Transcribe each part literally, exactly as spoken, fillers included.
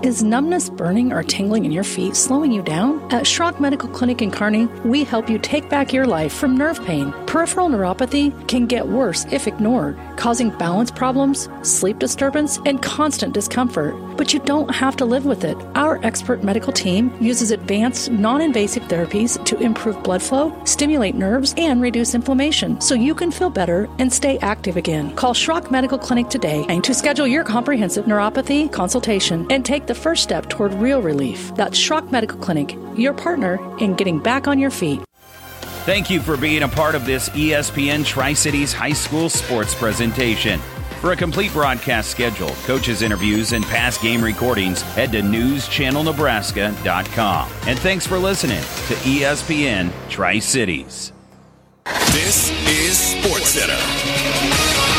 Is numbness, burning, or tingling in your feet slowing you down? At Schrock Medical Clinic in Kearney, we help you take back your life from nerve pain. Peripheral neuropathy can get worse if ignored, causing balance problems, sleep disturbance, and constant discomfort. But you don't have to live with it. Our expert medical team uses advanced, non-invasive therapies to improve blood flow, stimulate nerves, and reduce inflammation so you can feel better and stay active again. Call Schrock Medical Clinic today and to schedule your comprehensive neuropathy consultation and take the first step toward real relief. That's Schrock Medical Clinic, your partner in getting back on your feet. Thank you for being a part of this E S P N Tri-Cities High School sports presentation. For a complete broadcast schedule, coaches' interviews, and past game recordings, head to news channel nebraska dot com. And thanks for listening to E S P N Tri-Cities. This is SportsCenter.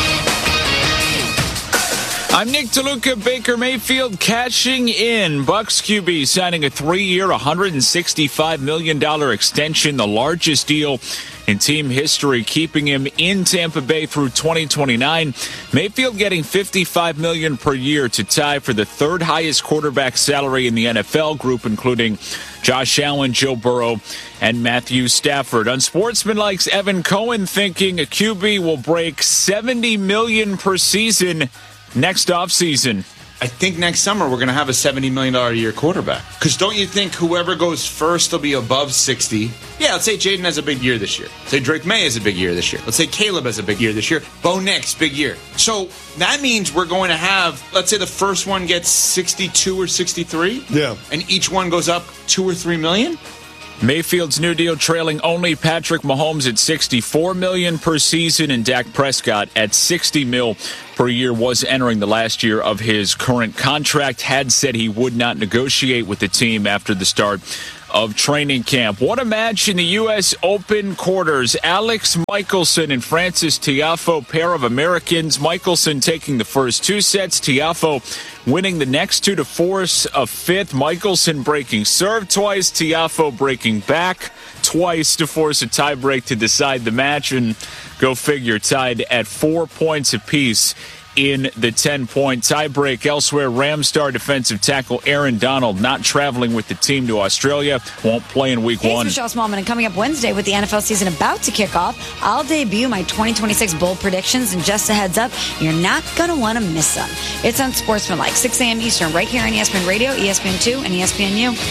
I'm Nick DeLuca. Baker Mayfield cashing in. Bucs Q B signing a three-year, one hundred sixty-five million dollars extension, the largest deal in team history, keeping him in Tampa Bay through twenty twenty-nine. Mayfield getting fifty-five million dollars per year to tie for the third highest quarterback salary in the N F L group, including Josh Allen, Joe Burrow, and Matthew Stafford. Unsportsmanlike's Evan Cohen thinking a Q B will break seventy million dollars per season next offseason. I think next summer we're going to have a seventy million dollars a year quarterback. Because don't you think whoever goes first will be above sixty? Yeah, let's say Jaden has a big year this year. Let's say Drake May has a big year this year. Let's say Caleb has a big year this year. Bo Nix, big year. So that means we're going to have, let's say the first one gets sixty-two or sixty-three. Yeah. And each one goes up two or three million. Mayfield's new deal trailing only Patrick Mahomes at sixty-four million dollars per season, and Dak Prescott at sixty mil per year was entering the last year of his current contract. Had said he would not negotiate with the team after the start of training camp. What a match in the U S Open quarters. Alex Michelson and Frances Tiafoe, pair of Americans. Michelson taking the first two sets. Tiafoe winning the next two to force a fifth. Michelson breaking serve twice. Tiafoe breaking back twice to force a tiebreak to decide the match. And go figure, tied at four points apiece in the ten-point tiebreak. Elsewhere, Rams star defensive tackle Aaron Donald not traveling with the team to Australia. Won't play in week hey, one. It's Michelle Smallman, and coming up Wednesday with the N F L season about to kick off, I'll debut my twenty twenty-six bold predictions, and just a heads up, you're not going to want to miss them. It's on Sportsmanlike, six a.m. Eastern, right here on E S P N Radio, E S P N two, and E S P N U.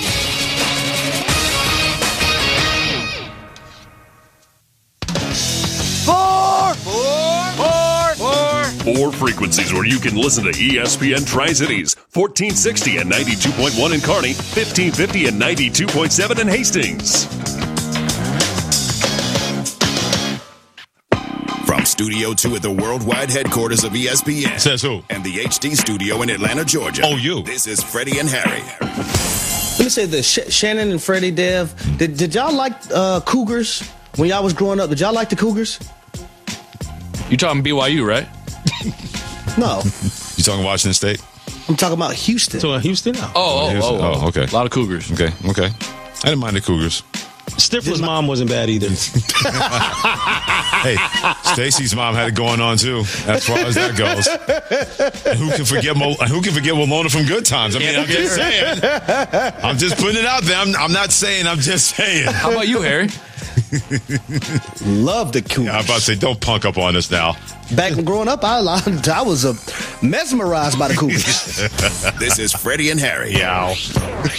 Four! Four! Four! Four! Four frequencies where you can listen to E S P N Tri-Cities. fourteen sixty and ninety-two point one in Kearney, fifteen fifty and ninety-two point seven in Hastings. From Studio two at the worldwide headquarters of E S P N. Says who? And the H D studio in Atlanta, Georgia. Oh, you. This is Freddie and Harry. Let me say this. Sh- Shannon and Freddie, Dev, did, did y'all like uh, Cougars when y'all was growing up? Did y'all like the Cougars? You talking B Y U, right? No. You talking Washington State? I'm talking about Houston. So Houston? Oh, oh, Houston. oh, Oh, okay. A lot of Cougars. Okay, okay. I didn't mind the Cougars. Stifler's mom wasn't bad either. Hey, Stacy's mom had it going on too, as far as that goes. And who can forget? Mo- who can forget Walona from Good Times? I mean, I'm just saying. I'm just putting it out there. I'm, I'm not saying. I'm just saying. How about you, Harry? Love the Cougars. Yeah, I'm about to say, don't punk up on us now. Back when growing up, I, I was uh, mesmerized by the Cougars. This is Freddie and Harry. Yeah.